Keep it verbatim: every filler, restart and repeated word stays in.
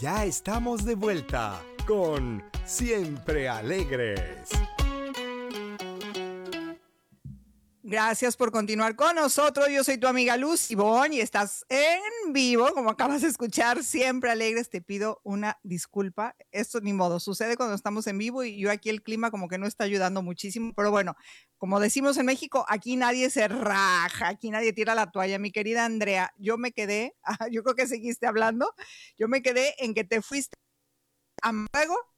ya estamos de vuelta con Siempre Alegres. Gracias por continuar con nosotros. Yo soy tu amiga Luz Ivón y estás en vivo, como acabas de escuchar, Siempre Alegres. Te pido una disculpa. Esto ni modo, sucede cuando estamos en vivo y yo aquí el clima como que no está ayudando muchísimo, pero bueno, como decimos en México, aquí nadie se raja, aquí nadie tira la toalla. Mi querida Andrea, yo me quedé, yo creo que seguiste hablando, yo me quedé en que te fuiste a Luego